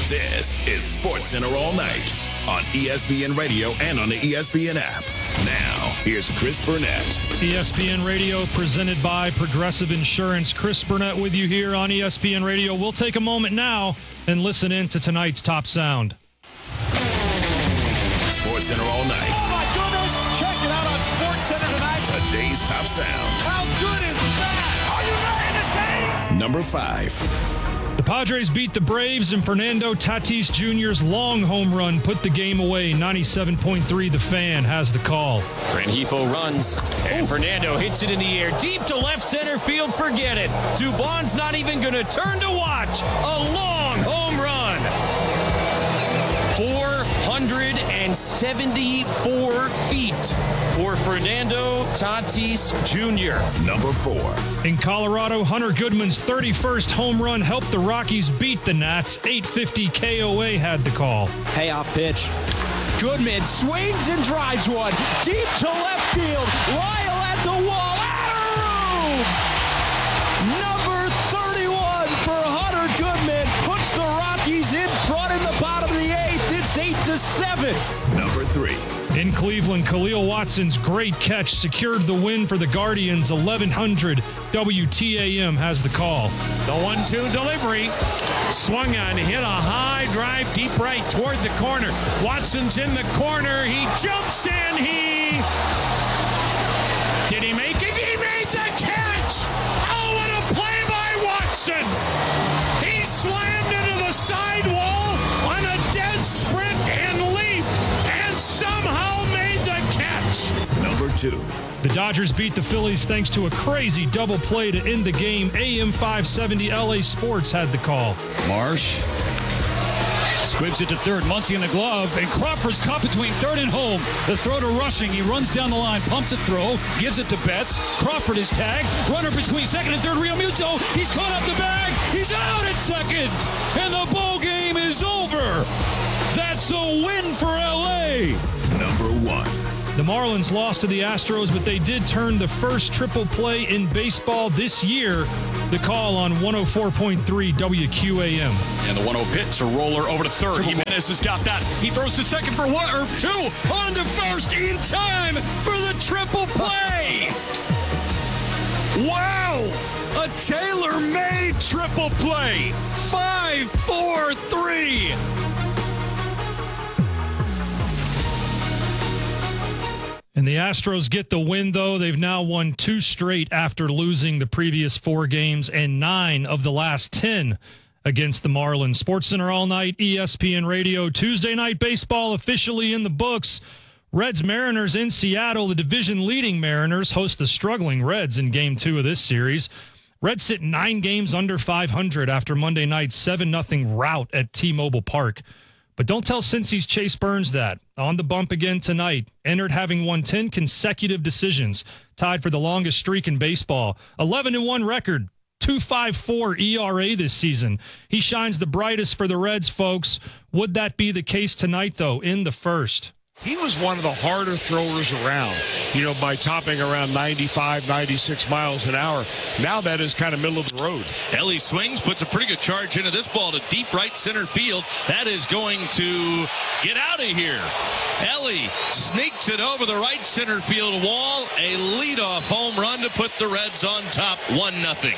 This is SportsCenter All Night on ESPN Radio and on the ESPN app. Now, here's Chris Burnett. ESPN Radio presented by Progressive Insurance. Chris Burnett with you here on ESPN Radio. We'll take a moment now and listen in to tonight's top sound. SportsCenter All Night. Oh, my goodness. Check it out on SportsCenter tonight. Today's top sound. How good is that? Are you ready to take? Number 5. The Padres beat the Braves, and Fernando Tatis Jr.'s long home run put the game away. 97.3 The Fan has the call. Rengifo runs, and Fernando hits it in the air. Deep to left center field, forget it. Dubon's not even going to turn to watch. A long home run. 474 feet for Fernando Tatis Jr. Number 4. In Colorado, Hunter Goodman's 31st home run helped the Rockies beat the Nats. 850 KOA had the call. Payoff pitch. Goodman swings and drives one deep to left field. Lyle at the wall. Number 31 for Hunter Goodman puts the Rockies in front in the bottom of the 8th. It's 8-7. Number 3. In Cleveland, Khalil Watson's great catch secured the win for the Guardians. 1100 WTAM has the call. The 1-2 delivery. Swung on, hit a high drive deep right toward the corner. Watson's in the corner. He jumps in. Did he make it? He made the catch. Oh, what a play by Watson. He slammed into the sidewall on a dead sprint and leaped and somehow made the catch. Number 2. The Dodgers beat the Phillies thanks to a crazy double play to end the game. AM 570 LA Sports had the call. Marsh squibs it to third. Muncy in the glove, and Crawford's caught between third and home. The throw to Rushing. He runs down the line, pumps it throw, gives it to Betts. Crawford is tagged. Runner between second and third. Realmuto. He's caught up the bag. He's out at second, and the ball game is over. That's a win for LA. Number 1. The Marlins lost to the Astros, but they did turn the first triple play in baseball this year. The call on 104.3 WQAM. And the 1-0 pitch, a roller over to third. Jimenez has got that. He throws to second for 1 or 2. On to first in time for the triple play. Wow! A tailor-made triple play. 5-4-3. And the Astros get the win, though. They've now won 2 straight after losing the previous 4 games and 9 of the last 10 against the Marlins. SportsCenter All Night, ESPN Radio. Tuesday night baseball officially in the books. Reds-Mariners in Seattle. The division-leading Mariners host the struggling Reds in Game 2 of this series. Reds sit 9 games under 500 after Monday night's 7-0 rout at T-Mobile Park. But don't tell Cincy's Chase Burns that. On the bump again tonight. Entered having won 10 consecutive decisions. Tied for the longest streak in baseball. 11-1 record. 2.54 ERA this season. He shines the brightest for the Reds, folks. Would that be the case tonight, though, in the first? He was one of the harder throwers around, by topping around 95, 96 miles an hour. Now that is kind of middle of the road. Ellie swings, puts a pretty good charge into this ball to deep right center field. That is going to get out of here. Ellie sneaks it over the right center field wall. A leadoff home run to put the Reds on top, 1-0.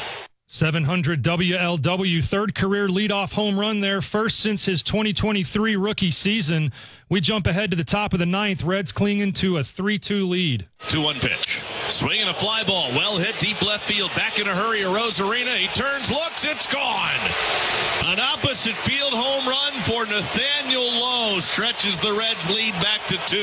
700 WLW, third career leadoff home run there, first since his 2023 rookie season. We jump ahead to the top of the 9th. Reds clinging to a 3-2 lead. 2-1 pitch. Swinging a fly ball. Well hit deep left field. Back in a hurry. Arozarena. He turns, looks. It's gone. An opposite field home run for Nathaniel Lowe stretches the Reds lead back to 2.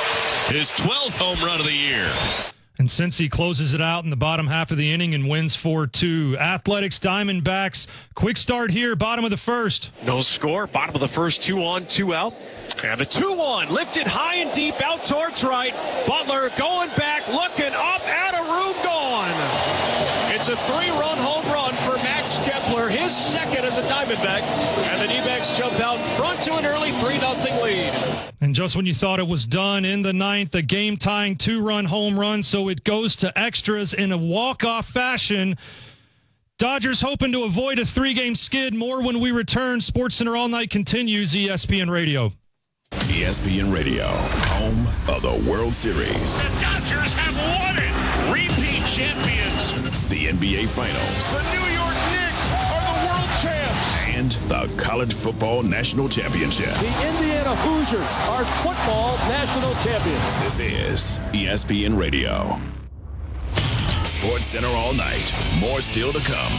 His 12th home run of the year. And Cincy closes it out in the bottom half of the inning and wins 4-2. Athletics Diamondbacks. Quick start here, bottom of the first. No score. Bottom of the first, 2 on, 2 out. And the 2-1 lifted high and deep out towards right. Butler going back, looking up, out of room, gone. It's a 3-run home run for Max Kepler, his second as a Diamondback. And the D-backs jump out front to an early 3-0 lead. And just when you thought it was done in the 9th, a game-tying 2-run home run, so it goes to extras in a walk-off fashion. Dodgers hoping to avoid a 3-game skid. More when we return. SportsCenter All Night continues. ESPN Radio. ESPN Radio, home of the World Series. The Dodgers have won it. Repeat champions. The NBA Finals. The New York Knicks are the world champs. And the College Football National Championship. The Indiana Hoosiers are football national champions. This is ESPN Radio. SportsCenter All Night. More still to come.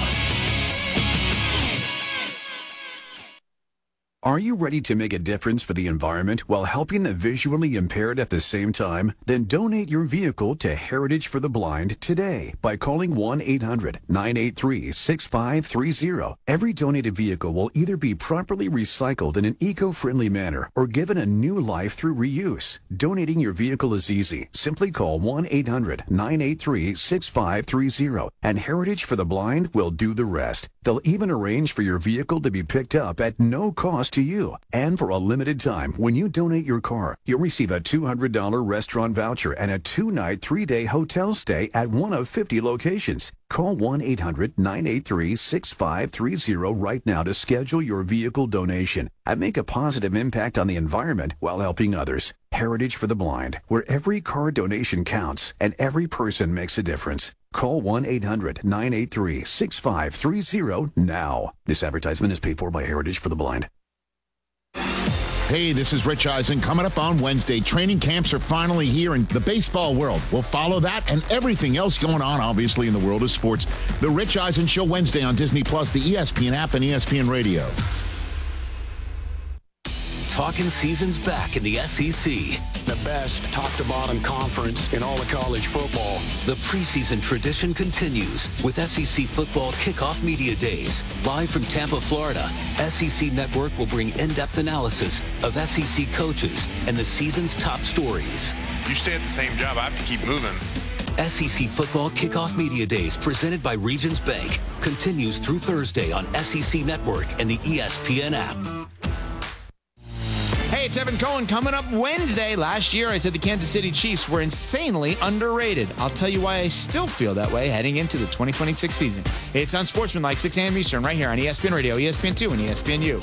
Are you ready to make a difference for the environment while helping the visually impaired at the same time? Then donate your vehicle to Heritage for the Blind today by calling 1-800-983-6530. Every donated vehicle will either be properly recycled in an eco-friendly manner or given a new life through reuse. Donating your vehicle is easy. Simply call 1-800-983-6530 and Heritage for the Blind will do the rest. They'll even arrange for your vehicle to be picked up at no cost to you. And for a limited time, when you donate your car, you'll receive a $200 restaurant voucher and a 2-night, 3-day hotel stay at one of 50 locations. Call 1-800-983-6530 right now to schedule your vehicle donation and make a positive impact on the environment while helping others. Heritage for the Blind, where every car donation counts and every person makes a difference. Call 1-800-983-6530 now. This advertisement is paid for by Heritage for the Blind. Hey, this is Rich Eisen. Coming up on Wednesday, training camps are finally here in the baseball world. We'll follow that and everything else going on, obviously, in the world of sports. The Rich Eisen Show Wednesday on Disney+, the ESPN app, and ESPN Radio. Talking season's back in the SEC. The best top-to-bottom conference in all of college football. The preseason tradition continues with SEC Football Kickoff Media Days. Live from Tampa, Florida, SEC Network will bring in-depth analysis of SEC coaches and the season's top stories. You stay at the same job, I have to keep moving. SEC Football Kickoff Media Days, presented by Regions Bank, continues through Thursday on SEC Network and the ESPN app. Hey, it's Evan Cohen coming up Wednesday. Last year, I said the Kansas City Chiefs were insanely underrated. I'll tell you why I still feel that way heading into the 2026 season. It's on Sportsmanlike, 6 a.m. Eastern, right here on ESPN Radio, ESPN2, and ESPNU.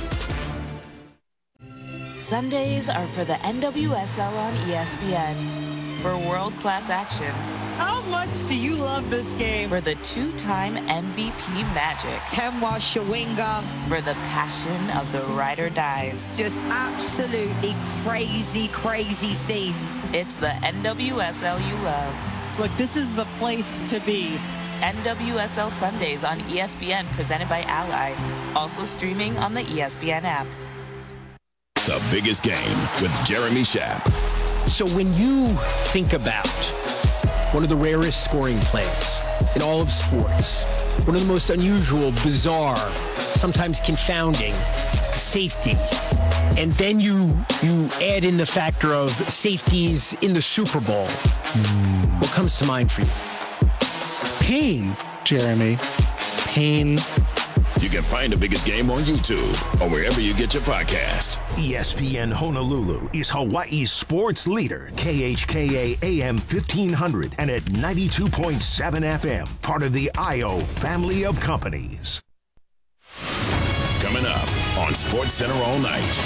Sundays are for the NWSL on ESPN. For world-class action. How much do you love this game? For the 2-time MVP Magic. Temwa Shawinga. For the passion of the ride or dies. Just absolutely crazy, crazy scenes. It's the NWSL you love. Look, this is the place to be. NWSL Sundays on ESPN, presented by Ally. Also streaming on the ESPN app. The biggest game with Jeremy Schaap. So when you think about one of the rarest scoring plays in all of sports, one of the most unusual, bizarre, sometimes confounding, safety, and then you add in the factor of safeties in the Super Bowl, what comes to mind for you? Pain, Jeremy. Pain. You can find the biggest game on YouTube or wherever you get your podcasts. ESPN Honolulu is Hawaii's sports leader, KHKA AM 1500 and at 92.7 FM, part of the IO family of companies. Coming up on SportsCenter All Night.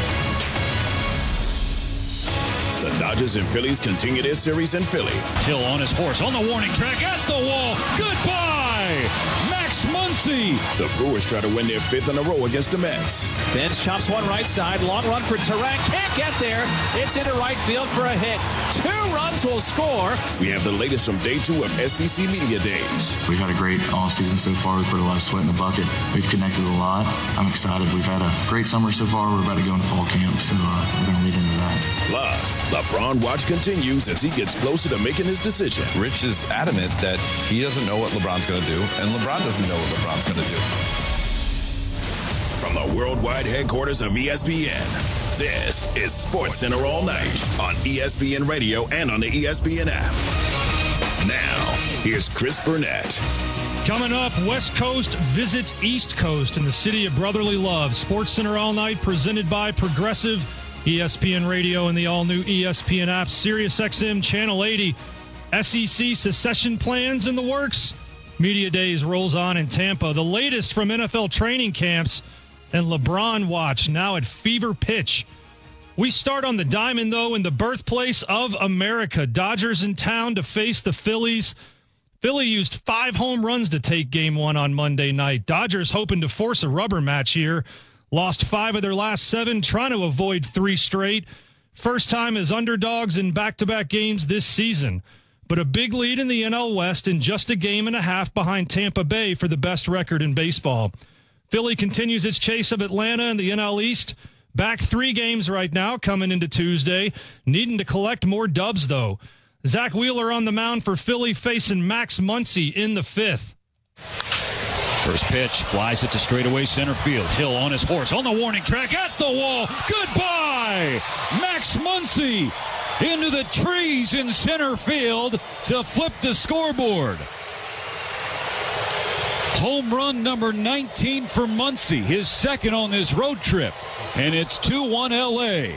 The Dodgers and Phillies continue their series in Philly. Hill on his horse, on the warning track, at the wall. Goodbye, Max Muncy. The Brewers try to win their 5th in a row against the Mets. Benz chops one right side. Long run for Teran. Can't get there. It's into right field for a hit. 2 runs will score. We have the latest from day 2 of SEC Media Days. We've had a great offseason so far. We put a lot of sweat in the bucket. We've connected a lot. I'm excited. We've had a great summer so far. We're about to go into fall camp, so we're going to lead into that. Plus, LeBron watch continues as he gets closer to making his decision. Rich is adamant that he doesn't know what LeBron's going to do, and LeBron doesn't know what LeBron's going to do. From the worldwide headquarters of ESPN, this is SportsCenter All Night on ESPN Radio and on the ESPN app. Now, here's Chris Burnett. Coming up, West Coast visits East Coast in the city of brotherly love. SportsCenter All Night presented by Progressive, ESPN Radio, and the all-new ESPN app, SiriusXM Channel 80. SEC secession plans in the works. Media Days rolls on in Tampa. The latest from NFL training camps and LeBron watch now at fever pitch. We start on the diamond, though, in the birthplace of America. Dodgers in town to face the Phillies. Philly used 5 home runs to take Game 1 on Monday night. Dodgers hoping to force a rubber match here. Lost 5 of their last 7, trying to avoid 3 straight. First time as underdogs in back-to-back games this season. But a big lead in the NL West and just a game and a half behind Tampa Bay for the best record in baseball. Philly continues its chase of Atlanta in the NL East. Back 3 games right now coming into Tuesday. Needing to collect more dubs, though. Zach Wheeler on the mound for Philly facing Max Muncy in the 5th. First pitch, flies it to straightaway center field. Hill on his horse, on the warning track, at the wall. Goodbye! Max Muncy into the trees in center field to flip the scoreboard. Home run number 19 for Muncy, his second on this road trip. And it's 2-1 L.A.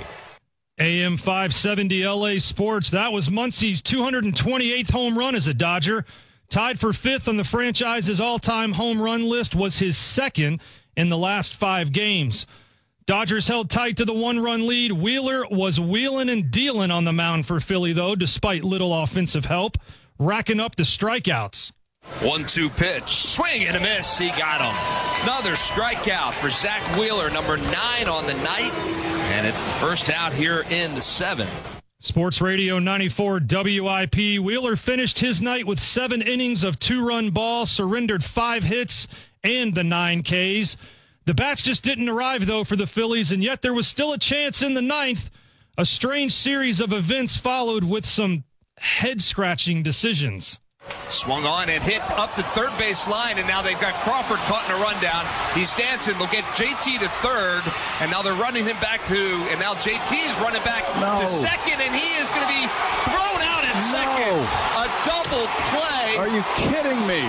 AM 570 LA Sports. That was Muncy's 228th home run as a Dodger. Tied for 5th on the franchise's all-time home run list, was his second in the last 5 games. Dodgers held tight to the 1-run lead. Wheeler was wheeling and dealing on the mound for Philly, though, despite little offensive help, racking up the strikeouts. 1-2 pitch, swing and a miss. He got him. Another strikeout for Zach Wheeler, number 9 on the night, and it's the first out here in the 7th. Sports Radio 94 WIP. Wheeler finished his night with 7 innings of 2-run ball, surrendered 5 hits and the 9 Ks. The bats just didn't arrive, though, for the Phillies, and yet there was still a chance in the 9th. A strange series of events followed with some head-scratching decisions. Swung on and hit up the third base line, and now they've got Crawford caught in a rundown. He's dancing. They'll get JT to third, and now they're running him back to, and now JT is running back to second, and he is going to be thrown out at second. A double play. Are you kidding me?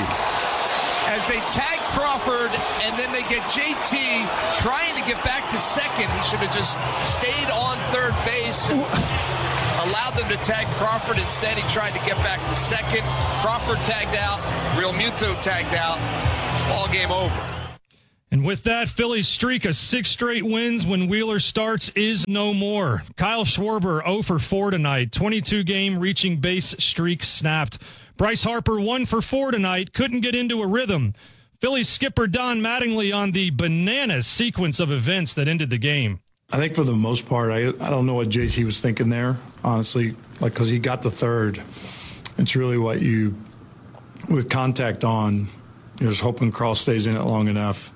As they tag Crawford, and then they get JT trying to get back to second. He should have just stayed on third base. Allowed them to tag Crawford. Instead, he tried to get back to second. Crawford tagged out. Real Muto tagged out. Ball game over. And with that, Philly's streak of 6 straight wins when Wheeler starts is no more. Kyle Schwarber 0 for 4 tonight. 22-game reaching base streak snapped. Bryce Harper 1 for 4 tonight. Couldn't get into a rhythm. Phillies skipper Don Mattingly on the bananas sequence of events that ended the game. I think for the most part, I don't know what JT was thinking there, honestly, because he got the third. It's really what you, with contact on, you're just hoping Krall stays in it long enough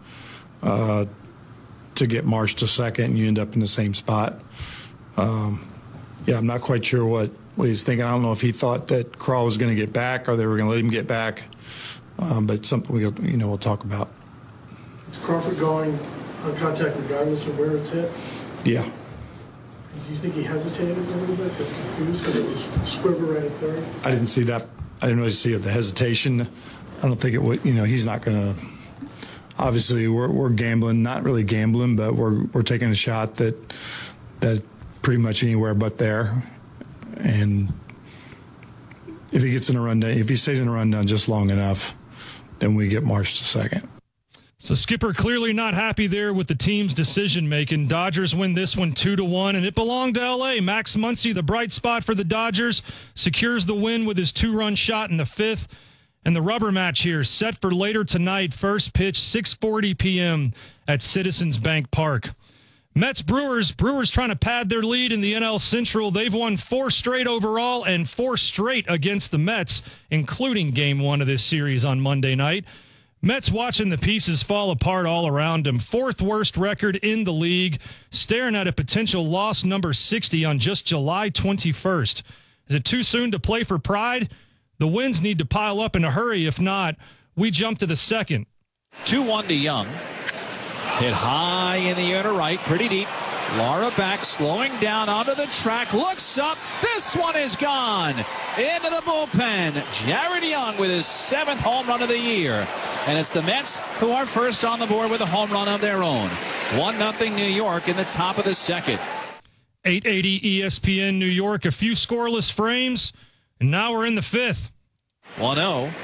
to get Marsh to second, and you end up in the same spot. I'm not quite sure what he's thinking. I don't know if he thought that Krall was going to get back or they were going to let him get back, but it's something we'll talk about. Is Crawford going on contact regardless of where it's hit? Yeah. Do you think he hesitated a little bit, got confused because it was Schwarber right at third? I didn't see that. I didn't really see the hesitation. I don't think it would. He's not going to. Obviously, we're gambling, not really gambling, but we're taking a shot that pretty much anywhere but there. And if he gets in a rundown, if he stays in a rundown just long enough, then we get Marsh to second. So Skipper clearly not happy there with the team's decision-making. Dodgers win this one 2-1, and it belonged to L.A. Max Muncy, the bright spot for the Dodgers, secures the win with his 2-run shot in the 5th. And the rubber match here set for later tonight. First pitch, 6:40 p.m. at Citizens Bank Park. Mets-Brewers trying to pad their lead in the NL Central. They've won 4 straight overall and 4 straight against the Mets, including Game 1 of this series on Monday night. Mets watching the pieces fall apart all around them. 4th worst record in the league, staring at a potential loss number 60 on just July 21st. Is it too soon to play for pride? The wins need to pile up in a hurry. If not, we jump to the 2nd. 2-1 to Young. Hit high in the air to right, pretty deep. Laura back, slowing down onto the track, looks up. This one is gone. Into the bullpen. Jared Young with his 7th home run of the year. And it's the Mets who are first on the board with a home run of their own. 1-0 New York in the top of the 2nd. 880 ESPN New York, a few scoreless frames, and now we're in the 5th. 1-0.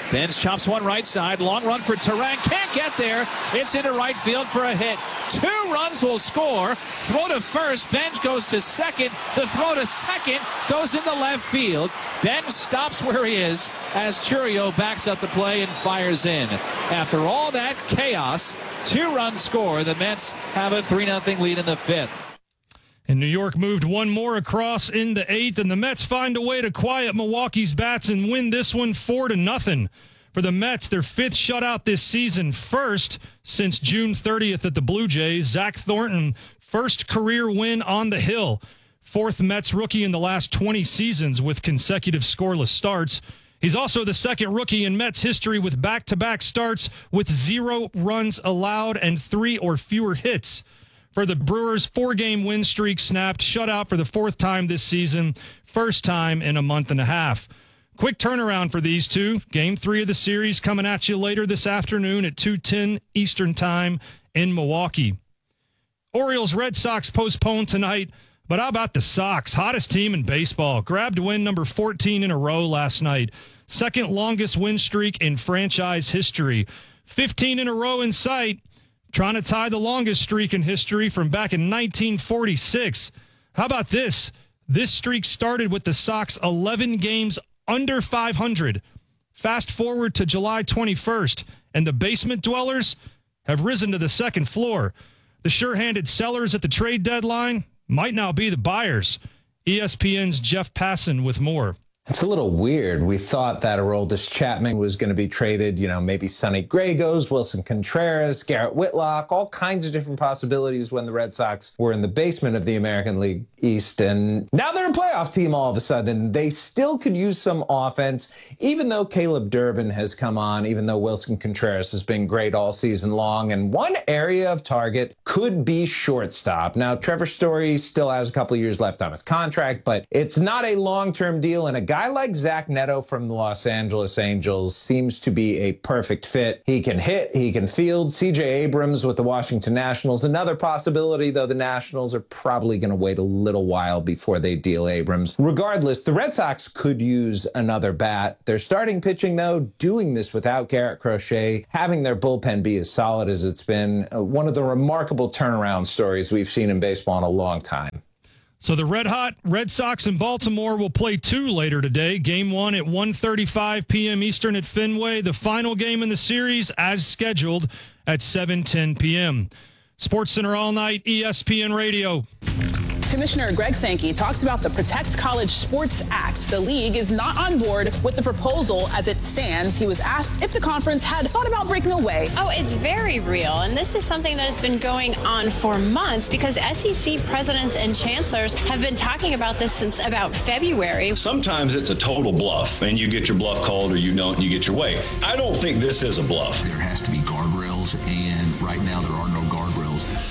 Benz chops one right side. Long run for Turan. Can't get there. It's into right field for a hit. 2 runs will score. Throw to first. Benz goes to second. The throw to second goes into left field. Benz stops where he is as Chourio backs up the play and fires in. After all that chaos, 2 runs score. The Mets have a 3-0 lead in the 5th. And New York moved one more across in the 8th, and the Mets find a way to quiet Milwaukee's bats and win this one 4-0. For the Mets, their 5th shutout this season, first since June 30th at the Blue Jays. Zach Thornton, first career win on the hill. 4th Mets rookie in the last 20 seasons with consecutive scoreless starts. He's also the 2nd rookie in Mets history with back-to-back starts with 0 runs allowed and 3 or fewer hits. For the Brewers, 4-game win streak snapped, shutout for the 4th time this season, first time in a month and a half. Quick turnaround for these two. Game 3 of the series coming at you later this afternoon at 2:10 Eastern Time in Milwaukee. Orioles Red Sox postponed tonight, but how about the Sox? Hottest team in baseball. Grabbed win number 14 in a row last night. 2nd longest win streak in franchise history. 15 in a row in sight. Trying to tie the longest streak in history from back in 1946. How about this? This streak started with the Sox 11 games under 500. Fast forward to July 21st, and the basement dwellers have risen to the 2nd floor. The sure-handed sellers at the trade deadline might now be the buyers. ESPN's Jeff Passan with more. It's a little weird. We thought that Aroldis Chapman was going to be traded, maybe Sonny Gray goes, Wilson Contreras, Garrett Whitlock, all kinds of different possibilities when the Red Sox were in the basement of the American League East. And now they're a playoff team all of a sudden. They still could use some offense, even though Caleb Durbin has come on, even though Wilson Contreras has been great all season long. And one area of target could be shortstop. Now, Trevor Story still has a couple of years left on his contract, but it's not a long-term deal, and a guy like Zach Neto from the Los Angeles Angels seems to be a perfect fit. He can hit, he can field. C.J. Abrams with the Washington Nationals, another possibility, though the Nationals are probably going to wait a little while before they deal Abrams. Regardless, the Red Sox could use another bat. Their starting pitching, though, doing this without Garrett Crochet, having their bullpen be as solid as it's been, one of the remarkable turnaround stories we've seen in baseball in a long time. So the red-hot Red Sox in Baltimore will play 2 later today. Game 1 at 1:35 p.m. Eastern at Fenway. The final game in the series, as scheduled, at 7:10 p.m. SportsCenter All Night, ESPN Radio. Commissioner Greg Sankey talked about the Protect College Sports Act. The league is not on board with the proposal as it stands. He was asked if the conference had thought about breaking away. Oh, it's very real. And this is something that has been going on for months because SEC presidents and chancellors have been talking about this since about February. Sometimes it's a total bluff, and you get your bluff called or you don't, and you get your way. I don't think this is a bluff. There has to be guardrails, and right now there are no guardrails.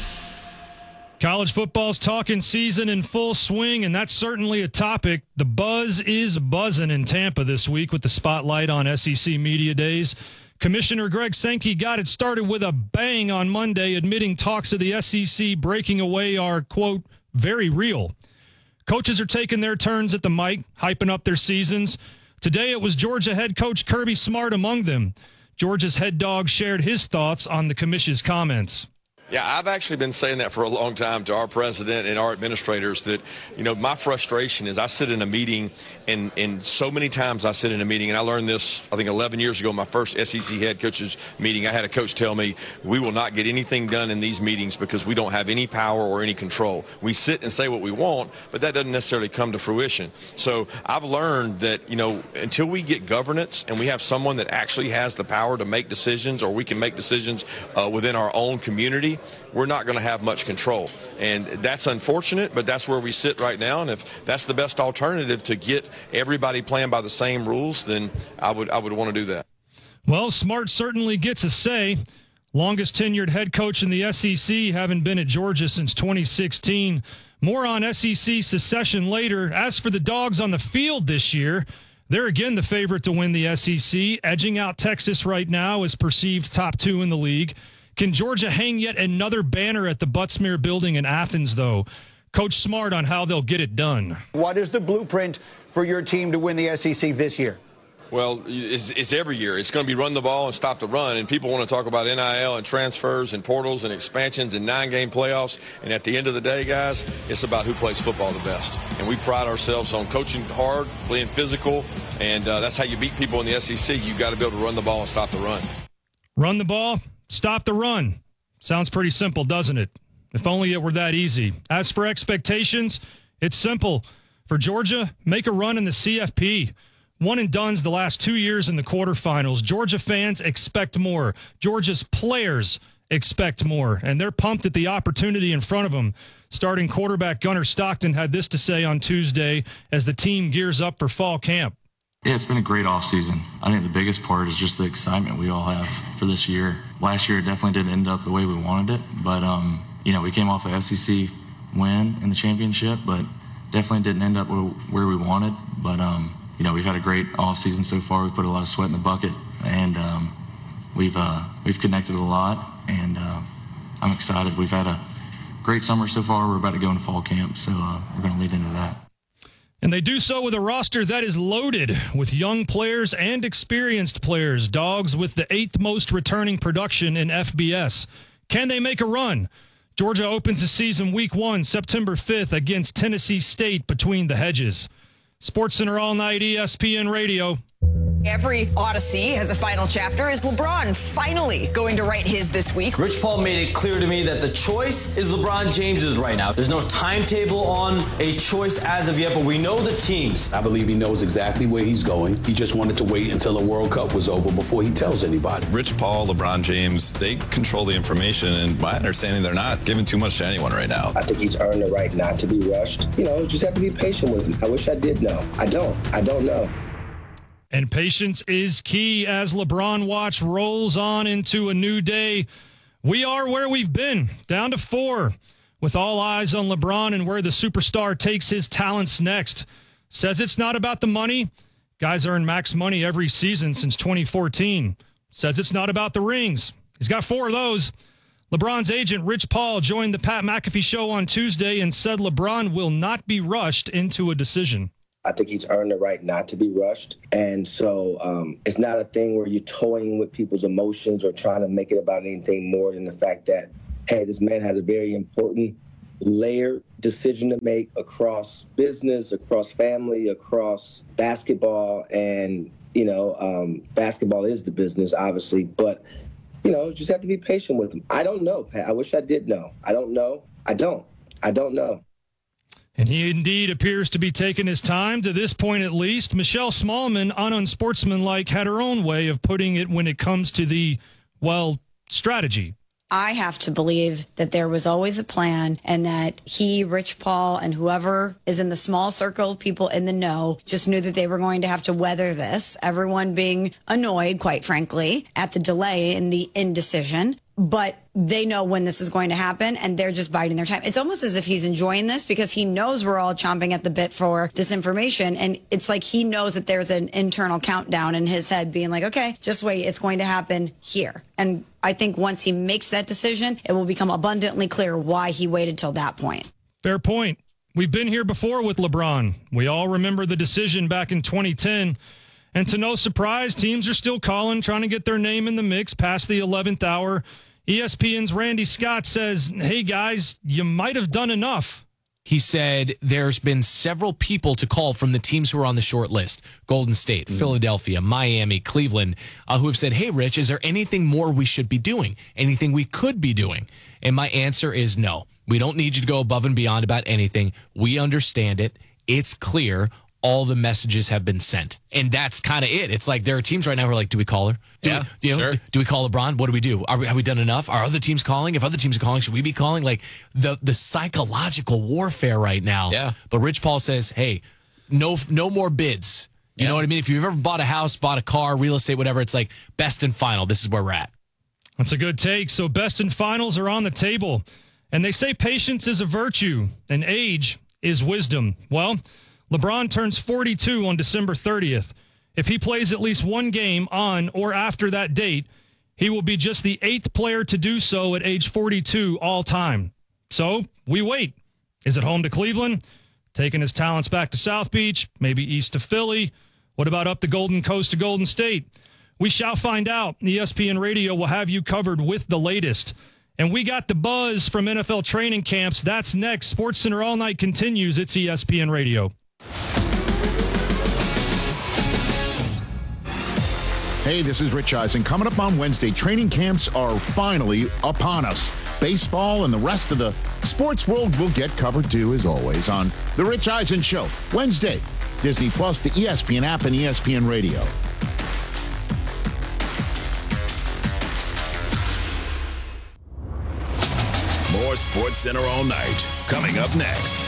College football's talking season in full swing, and that's certainly a topic. The buzz is buzzing in Tampa this week with the spotlight on SEC Media Days. Commissioner Greg Sankey got it started with a bang on Monday, admitting talks of the SEC breaking away are, quote, very real. Coaches are taking their turns at the mic, hyping up their seasons. Today it was Georgia head coach Kirby Smart among them. Georgia's head dog shared his thoughts on the commission's comments. Yeah, I've actually been saying that for a long time to our president and our administrators that, my frustration is I sit in a meeting and so many times I sit in a meeting, and I learned this, I think 11 years ago, my first SEC head coaches meeting. I had a coach tell me, we will not get anything done in these meetings because we don't have any power or any control. We sit and say what we want, but that doesn't necessarily come to fruition. So I've learned that, until we get governance and we have someone that actually has the power to make decisions, or we can make decisions within our own community, we're not going to have much control. And that's unfortunate, but that's where we sit right now. And if that's the best alternative to get everybody playing by the same rules, then I would want to do that. Well, Smart certainly gets a say. Longest tenured head coach in the SEC, having been at Georgia since 2016. More on SEC secession later. As for the Dogs on the field this year, they're again the favorite to win the SEC, edging out Texas right now as perceived top 2 in the league. Can Georgia hang yet another banner at the Butts-Mehre Building in Athens, though? Coach Smart on how they'll get it done. What is the blueprint for your team to win the SEC this year? Well, it's every year. It's going to be run the ball and stop the run. And people want to talk about NIL and transfers and portals and expansions and 9-game playoffs. And at the end of the day, guys, it's about who plays football the best. And we pride ourselves on coaching hard, playing physical, and that's how you beat people in the SEC. You've got to be able to run the ball and stop the run. Run the ball, stop the run. Sounds pretty simple, doesn't it? If only it were that easy. As for expectations, it's simple. For Georgia, make a run in the CFP. One and done's the last 2 years in the quarterfinals. Georgia fans expect more. Georgia's players expect more, and they're pumped at the opportunity in front of them. Starting quarterback Gunnar Stockton had this to say on Tuesday as the team gears up for fall camp. Yeah, it's been a great offseason. I think the biggest part is just the excitement we all have for this year. Last year, it definitely didn't end up the way we wanted it, but, we came off a FCC win in the championship, but definitely didn't end up where we wanted. But, we've had a great offseason so far. We put a lot of sweat in the bucket, and we've connected a lot, and I'm excited. We've had a great summer so far. We're about to go into fall camp, so we're going to lead into that. And they do so with a roster that is loaded with young players and experienced players. Dogs with the 8th most returning production in FBS. Can they make a run? Georgia opens the season week 1, September 5th against Tennessee State between the hedges. SportsCenter All Night, ESPN Radio. Every Odyssey has a final chapter. Is LeBron finally going to write his this week? Rich Paul made it clear to me that the choice is LeBron James's right now. There's no timetable on a choice as of yet, but we know the teams. I believe he knows exactly where he's going. He just wanted to wait until the World Cup was over before he tells anybody. Rich Paul, LeBron James, they control the information, and my understanding, they're not giving too much to anyone right now. I think he's earned the right not to be rushed. Just have to be patient with him. I wish I did know. I don't know. And patience is key as LeBron Watch rolls on into a new day. We are where we've been, down to 4, with all eyes on LeBron and where the superstar takes his talents next. Says it's not about the money. Guys earn max money every season since 2014. Says it's not about the rings. He's got 4 of those. LeBron's agent, Rich Paul, joined the Pat McAfee show on Tuesday and said LeBron will not be rushed into a decision. I think he's earned the right not to be rushed. And so it's not a thing where you're toying with people's emotions or trying to make it about anything more than the fact that, hey, this man has a very important layered decision to make across business, across family, across basketball. And, basketball is the business, obviously. But, just have to be patient with him. I don't know, Pat. I wish I did know. I don't know. I don't know. And he indeed appears to be taking his time, to this point at least. Michelle Smallman, unsportsmanlike, had her own way of putting it when it comes to the, strategy. I have to believe that there was always a plan and that he, Rich Paul, and whoever is in the small circle of people in the know just knew that they were going to have to weather this, everyone being annoyed, quite frankly, at the delay in the indecision. But they know when this is going to happen, and they're just biding their time. It's almost as if he's enjoying this because he knows we're all chomping at the bit for this information. And it's like he knows that there's an internal countdown in his head being like, okay, just wait. It's going to happen here. And I think once he makes that decision, it will become abundantly clear why he waited till that point. Fair point. We've been here before with LeBron. We all remember the decision back in 2010. And to no surprise, teams are still calling, trying to get their name in the mix past the 11th hour. ESPN's Randy Scott says, hey, guys, you might have done enough. He said there's been several people to call from the teams who are on the short list, Golden State, Philadelphia, Miami, Cleveland, who have said, hey, Rich, is there anything more we should be doing, anything we could be doing? And my answer is no. We don't need you to go above and beyond about anything. We understand it. It's clear. All the messages have been sent. And that's kind of it. It's like there are teams right now who are like, do we call her? Do we call LeBron? What do we do? Have we done enough? Are other teams calling? If other teams are calling, should we be calling? Like the psychological warfare right now. Yeah. But Rich Paul says, hey, no more bids. You know what I mean? If you've ever bought a house, bought a car, real estate, whatever, it's like best and final. This is where we're at. That's a good take. So best and finals are on the table. And they say patience is a virtue and age is wisdom. Well, LeBron turns 42 on December 30th. If he plays at least one game on or after that date, he will be just the 8th player to do so at age 42 all time. So we wait. Is it home to Cleveland? Taking his talents back to South Beach, maybe east to Philly? What about up the Golden Coast to Golden State? We shall find out. ESPN Radio will have you covered with the latest. And we got the buzz from NFL training camps. That's next. SportsCenter All Night continues. It's ESPN Radio. Hey, this is Rich Eisen. Coming up on Wednesday, training camps are finally upon us. Baseball and the rest of the sports world will get covered too, as always, on The Rich Eisen Show. Wednesday, Disney Plus, the ESPN app, and ESPN Radio. More SportsCenter All Night coming up next.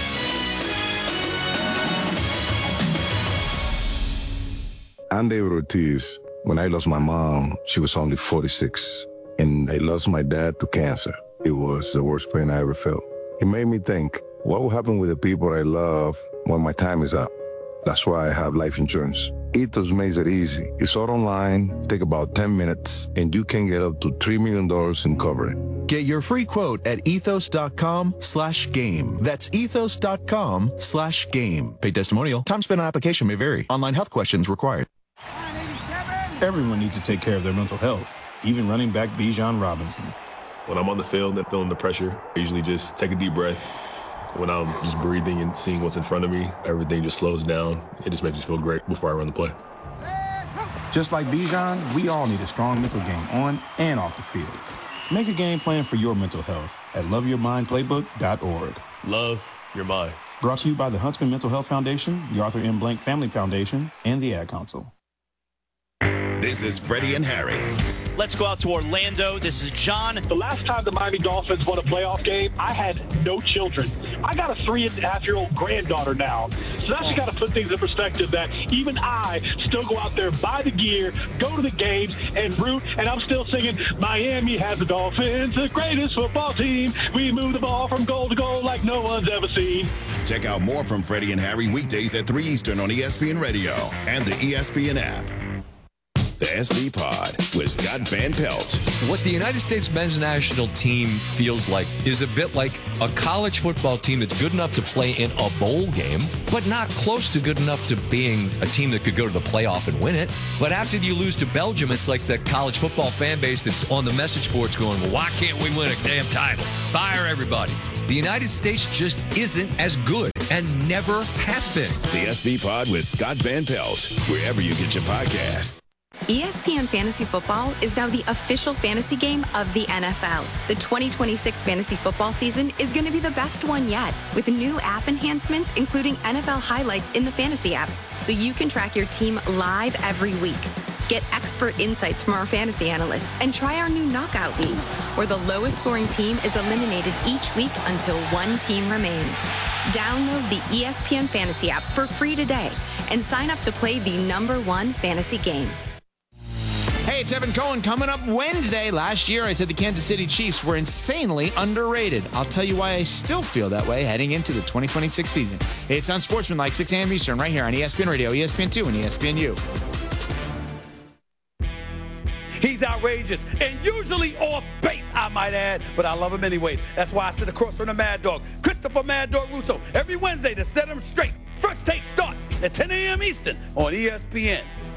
I'm David Ortiz. When I lost my mom, she was only 46, and I lost my dad to cancer. It was the worst pain I ever felt. It made me think, what will happen with the people I love when my time is up? That's why I have life insurance. Ethos makes it easy. It's all online, take about 10 minutes, and you can get up to $3 million in coverage. Get your free quote at ethos.com/game. That's ethos.com/game. Paid testimonial. Time spent on application may vary. Online health questions required. Everyone needs to take care of their mental health, even running back Bijan Robinson. When I'm on the field and feeling the pressure, I usually just take a deep breath. When I'm just breathing and seeing what's in front of me, everything just slows down. It just makes me feel great before I run the play. Just like Bijan, we all need a strong mental game on and off the field. Make a game plan for your mental health at loveyourmindplaybook.org. Love your mind. Brought to you by the Huntsman Mental Health Foundation, the Arthur M. Blank Family Foundation, and the Ad Council. This is Freddie and Harry. Let's go out to Orlando. This is John. The last time the Miami Dolphins won a playoff game, I had no children. I got a 3.5-year-old granddaughter now. So that's just got to put things in perspective that even I still go out there, buy the gear, go to the games, and root. And I'm still singing, Miami has the Dolphins, the greatest football team. We move the ball from goal to goal like no one's ever seen. Check out more from Freddie and Harry weekdays at 3 Eastern on ESPN Radio and the ESPN app. The SV Pod with Scott Van Pelt. What the United States men's national team feels like is a bit like a college football team that's good enough to play in a bowl game, but not close to good enough to being a team that could go to the playoff and win it. But after you lose to Belgium, it's like the college football fan base that's on the message boards going, well, why can't we win a damn title? Fire everybody. The United States just isn't as good and never has been. The SV Pod with Scott Van Pelt, wherever you get your podcasts. ESPN Fantasy Football is now the official fantasy game of the NFL. The 2026 fantasy football season is going to be the best one yet, with new app enhancements, including NFL highlights in the fantasy app, so you can track your team live every week. Get expert insights from our fantasy analysts and try our new knockout leagues, where the lowest scoring team is eliminated each week until one team remains. Download the ESPN Fantasy app for free today and sign up to play the #1 fantasy game. Hey, it's Evan Cohen coming up Wednesday. Last year, I said the Kansas City Chiefs were insanely underrated. I'll tell you why I still feel that way heading into the 2026 season. It's on Sportsmanlike, 6 a.m. Eastern, right here on ESPN Radio, ESPN2, and ESPNU. He's outrageous and usually off base, I might add, but I love him anyways. That's why I sit across from the Mad Dog, Christopher Mad Dog Russo, every Wednesday to set him straight. First Take starts at 10 a.m. Eastern on ESPN.